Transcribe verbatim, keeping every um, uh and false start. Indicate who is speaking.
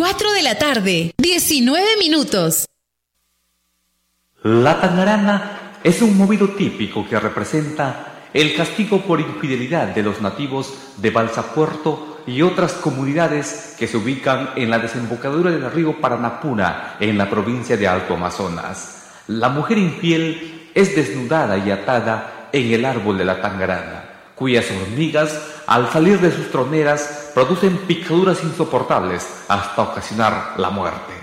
Speaker 1: cuatro de la tarde, diecinueve minutos.
Speaker 2: La tangarana es un movido típico que representa el castigo por infidelidad de los nativos de Balsapuerto y otras comunidades que se ubican en la desembocadura del río Paranapuna, en la provincia de Alto Amazonas. La mujer infiel es desnudada y atada en el árbol de la tangarana, cuyas hormigas, al salir de sus troneras, producen picaduras insoportables hasta ocasionar la muerte.